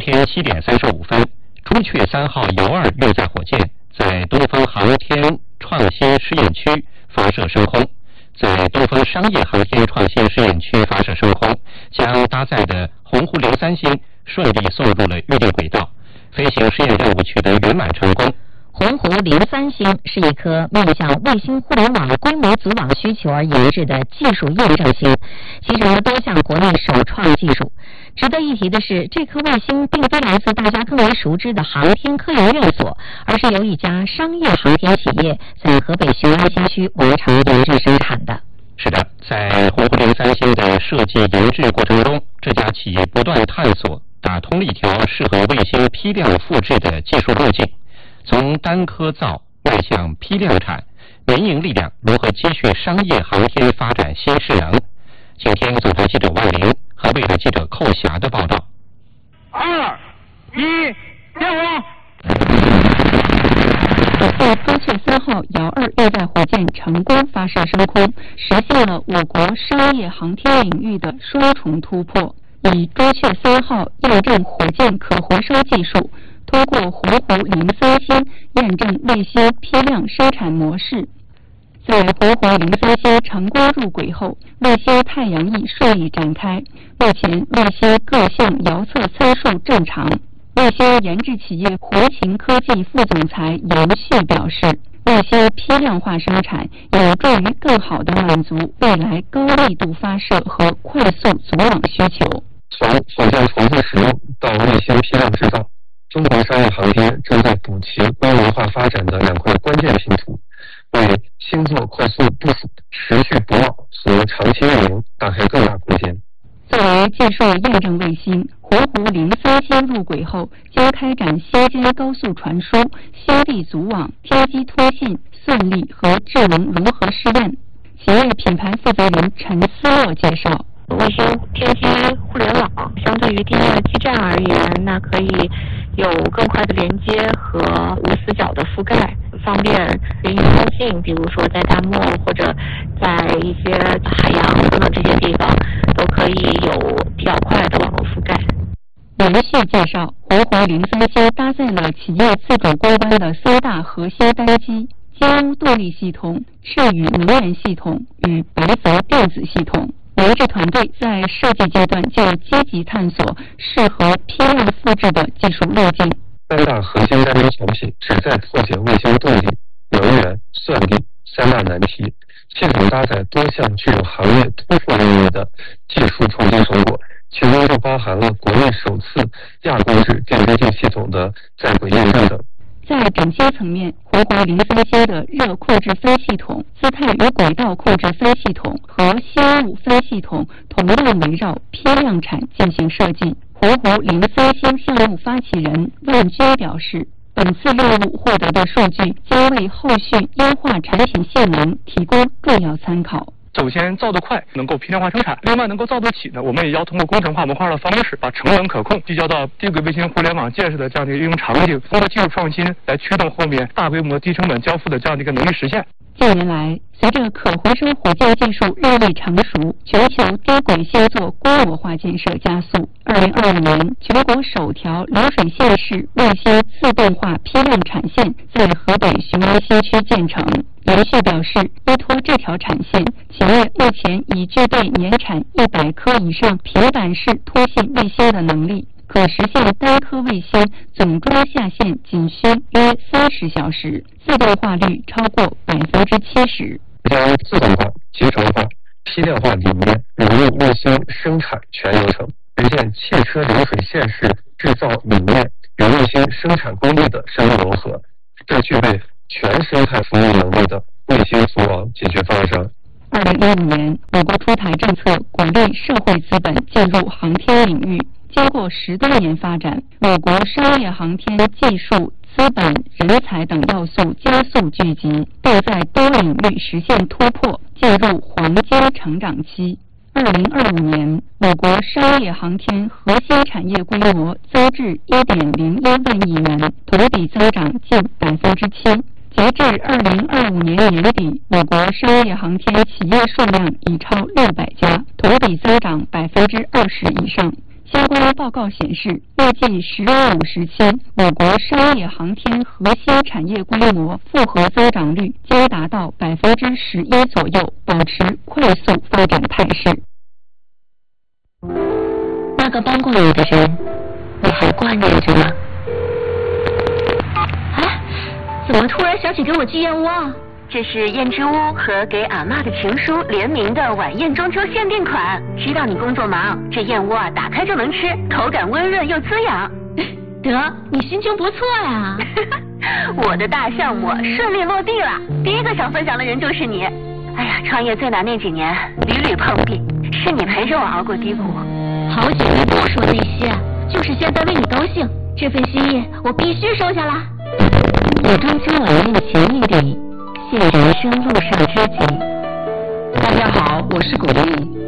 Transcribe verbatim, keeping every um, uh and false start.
天七点三十五分，朱雀三号遥二运载火箭在东风航天创新试验区发射升空，在东风商业航天创新试验区发射升空，将搭载的鸿鹄零三星顺利送入了预定轨道，飞行试验任务取得圆满成功。 鸿鹄零三星是一颗面向卫星互联网规模组网需求而研制的技术验证星，集成了多项国内首创技术。值得一提的是，这颗卫星并非来自大家更为熟知的航天科研院所，而是由一家商业航天企业在河北雄安新区完成研制生产的。 是的，在鸿鹄零三星的设计研制过程中，这家企业不断探索打通了一条适合卫星批量复制的技术路径，从单颗造迈向批量产，民营力量如何继续商业航天发展新势能？请听总台记者万玲和卫海记者寇霞的报道。 二一，点火！ 首次朱雀三号遥二运载火箭成功发射升空，实现了我国商业航天领域的双重突破。以朱雀三号验证火箭可回收技术，通过鸿鹄零三星验证卫星批量生产模式。在鸿鹄零三星成功入轨后，卫星太阳翼顺利展开，目前卫星各项遥测参数正常。卫星研制企业活勤科技副总裁杨旭表示，卫星批量化生产有助于更好地满足未来高密度发射和快速组网需求。 从火箭重复使用到卫星批量制造，中国商业航天正在补齐规模化发展的两块关键拼图，为星座快速部署、持续不忘和长期运营打开更大空间。 作为技术验证卫星，鸿鹄零三星入轨后将开展星间高速传输、星地组网、天基通信、算力和智能融合试验。企业品牌负责人陈思洛介绍， 卫星天基互联网相对于地面基站而言，那可以有更快的连接和无死角的覆盖，方便人员通信，比如说在大漠或者在一些海洋等等这些地方，都可以有比较快的网络覆盖。 杨旭介绍，鸿鹄零三星搭载了企业自主攻关的三大核心单机：金乌动力系统、赤羽能源系统与白泽电子系统。研制团队在设计阶段就积极探索适合批量复制的技术路径。 三大核心单机产品旨在破解卫星动力、能源、算力三大难题，系统搭载多项具有行业突破意义的技术创新成果，其中就包含了国内首次亚光式电飞机系统的在轨验证等。 在整机层面，鸿鹄零三星的热控制分系统、姿态与轨道控制分系统和星物分系统同样围绕批量产进行设计。鸿鹄零三星项目发起人万军表示，本次任务获得的数据将为后续优化产品性能提供重要参考。 首先造得快，能够批量化生产；另外能够造得起呢，我们也要通过工程化、模块化的方式，把成本可控聚焦到低轨卫星互联网建设的这样的一个应用场景，通过技术创新来驱动后面大规模低成本交付的这样的一个能力实现。 近年来，随着可回收火箭技术日益成熟，全球低轨星座规模化建设加速。二零二五年，全国首条流水线式卫星自动化批量产线在河北雄安新区建成。杨旭表示，依托这条产线，企业目前已具备年产一百颗以上平板式通信卫星的能力，可实现单颗卫星总装下线仅需约三十小时，自动化率超过百分之七十。 将自动化、集成化、批量化理念融入卫星生产全流程，实现汽车流水线式制造理念与卫星生产工艺的深入融合，这具备全生态服务能力的卫星组网解决方案。 二零一五年，我国出台政策，鼓励社会资本进入航天领域。经过十多年发展，我国商业航天技术、资本、人才等要素加速聚集，并在多领域实现突破，进入黄金成长期。二零二五年，我国商业航天核心产业规模增至一点零一万亿元，同比增长近百分之七。截至二零二五年年底，我国商业航天企业数量已超六百家，同比增长百分之二十以上。 相关报告显示，预计“十二五”时期，我国商业航天核心产业规模复合增长率将达到百分之十一左右，保持快速发展态势。 那个帮过你的人，你还挂念着吗？哎，怎么突然想起给我寄燕窝啊？ 这是燕之屋和给阿嬷的情书联名的晚宴中秋限定款。知道你工作忙，这燕窝啊打开就能吃，口感温润又滋养。 得，你心情不错呀。 我的大项目顺利落地了，第一个想分享的人就是你。哎呀，创业最难那几年，屡屡碰壁，是你陪着我熬过低谷。 好姐妹不说那些，就是现在为你高兴，这份心意我必须收下来。我中秋晚宴前一礼，谢人生路上知己。 大家好，我是古丽。